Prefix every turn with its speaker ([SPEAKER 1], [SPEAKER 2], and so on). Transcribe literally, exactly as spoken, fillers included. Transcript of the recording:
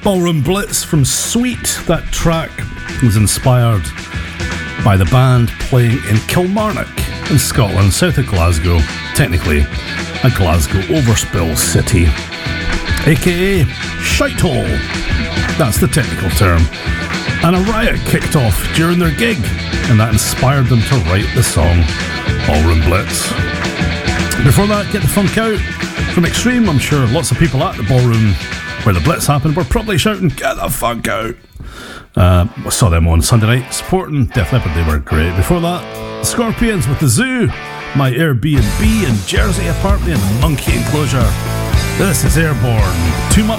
[SPEAKER 1] Ballroom Blitz from Sweet. That track was inspired by the band playing in Kilmarnock in Scotland, south of Glasgow, technically a Glasgow overspill city, aka shithole. That's the technical term. And a riot kicked off during their gig, and that inspired them to write the song Ballroom Blitz. Before that, Get the Funk Out from Extreme. I'm sure lots of people at the ballroom where the Blitz happened were probably shouting, "Get the funk out!" Uh, I saw them on Sunday night supporting Def Leppard. They were great. Before that, Scorpions with The Zoo, My Airbnb in Jersey apartment, Monkey Enclosure. This is Airborne. Too much.